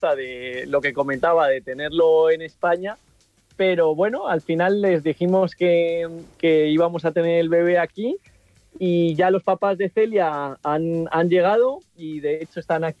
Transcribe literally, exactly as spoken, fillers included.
vergüenza de lo que comentaba, de tenerlo en España. Pero bueno, al final les dijimos que, que íbamos a tener el bebé aquí y ya los papás de Celia han, han llegado y de hecho están aquí